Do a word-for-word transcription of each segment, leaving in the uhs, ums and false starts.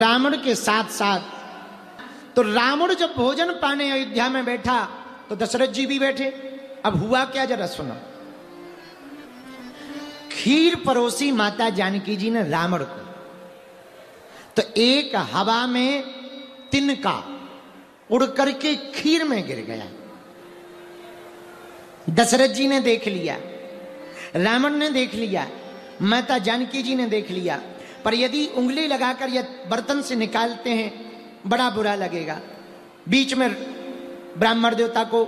रावण के साथ साथ तो रावण जब भोजन पाने अयोध्या में बैठा तो दशरथ जी भी बैठे। अब हुआ क्या जरा सुनो। खीर परोसी माता जानकी जी ने रावण को, तो एक हवा में तिनका उड़ करके खीर में गिर गया। दशरथ जी ने देख लिया, रावण ने देख लिया, माता जानकी जी ने देख लिया, पर यदि उंगली लगाकर या बर्तन से निकालते हैं बड़ा बुरा लगेगा। बीच में ब्राह्मण देवता को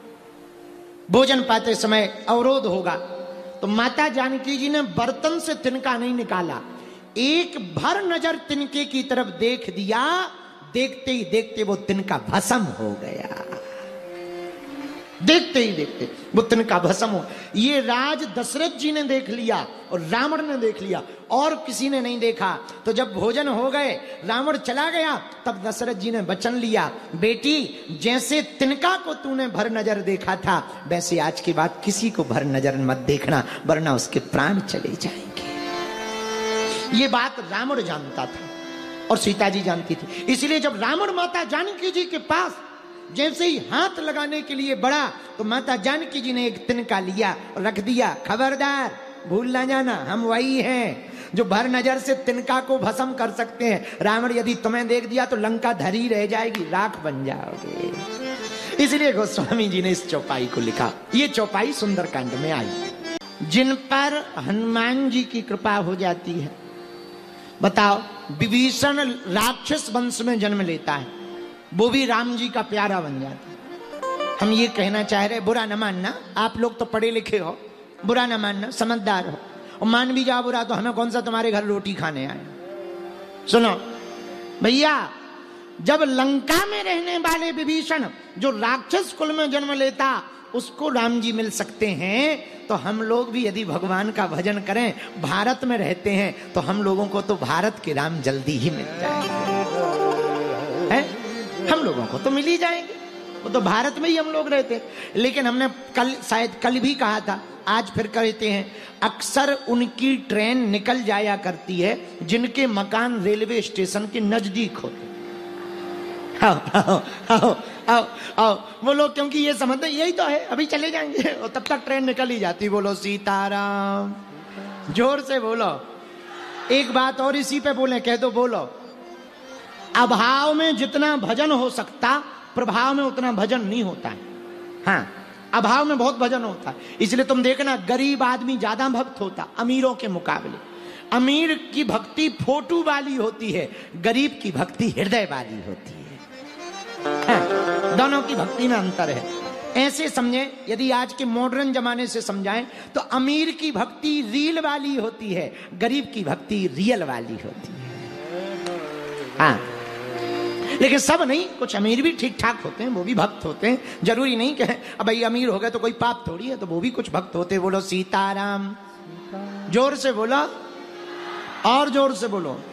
भोजन पाते समय अवरोध होगा, तो माता जानकी जी ने बर्तन से तिनका नहीं निकाला, एक भर नजर तिनके की तरफ देख दिया। देखते ही देखते वो तिनका भस्म हो गया। देखते ही देखते वो तिनका भस्म हो। ये राज दशरथ जी ने देख लिया और रावण ने देख लिया, और किसी ने नहीं देखा। तो जब भोजन हो गए, रावण चला गया, तब दशरथ जी ने वचन लिया, बेटी जैसे तिनका को तूने भर नजर देखा था, वैसे आज के बाद किसी को भर नजर मत देखना, वरना उसके प्राण चले जाएंगे। ये बात रावण जानता था और सीता जी जानती थी। इसलिए जब रावण माता जानकी जी के पास जैसे ही हाथ लगाने के लिए बढ़ा, तो माता जानकी जी ने एक तिनका लिया और रख दिया। खबरदार, भूल ना जाना, हम वही हैं जो भर नजर से तिनका को भस्म कर सकते हैं। रावण यदि तुम्हें देख दिया तो लंका धरी रह जाएगी, राख बन जाओगे। इसलिए गोस्वामी जी ने इस चौपाई को लिखा। ये चौपाई सुंदरकांड में आई। जिन पर हनुमान जी की कृपा हो जाती है, बताओ, विभीषण राक्षस वंश में जन्म लेता है, वो भी राम जी का प्यारा बन जाता है। हम ये कहना चाह रहे, बुरा न मानना, आप लोग तो पढ़े लिखे हो, बुरा न मानना, समझदार हो, और मान भी जाओ बुरा तो हमें कौन सा तुम्हारे घर रोटी खाने आए। सुनो भैया, जब लंका में रहने वाले विभीषण जो राक्षस कुल में जन्म लेता, उसको राम जी मिल सकते हैं, तो हम लोग भी यदि भगवान का भजन करें, भारत में रहते हैं, तो हम लोगों को तो भारत के राम जल्दी ही मिल जाएंगे। है? हम लोगों को तो मिल ही जाएंगे, वो तो भारत में ही हम लोग रहते हैं। लेकिन हमने कल, शायद कल भी कहा था, आज फिर कहते हैं, अक्सर उनकी ट्रेन निकल जाया करती है जिनके मकान रेलवे स्टेशन के नजदीक होते। आओ आओ आओ आओ आओ बोलो, क्योंकि ये समझते यही तो है, अभी चले जाएंगे, और तब तक ट्रेन निकल ही जाती। बोलो सीताराम, जोर से बोलो। एक बात और इसी पे बोले, कह दो, बोलो। अभाव में जितना भजन हो सकता, प्रभाव में उतना भजन नहीं होता है। हाँ, अभाव में बहुत भजन होता है। इसलिए तुम देखना, गरीब आदमी ज्यादा भक्त होता अमीरों के मुकाबले। अमीर की भक्ति फोटो वाली होती है, गरीब की भक्ति हृदय वाली होती है। हाँ, दोनों की भक्ति में अंतर है। ऐसे समझे, यदि आज के मॉडर्न जमाने से समझाएं, तो अमीर की भक्ति रील वाली होती है, गरीब की भक्ति रियल वाली होती है। हाँ, लेकिन सब नहीं, कुछ अमीर भी ठीक ठाक होते हैं, वो भी भक्त होते हैं। जरूरी नहीं कि अब भाई अमीर हो गए तो कोई पाप थोड़ी है, तो वो भी कुछ भक्त होते। बोलो सीताराम, जोर से बोलो, और जोर से बोलो।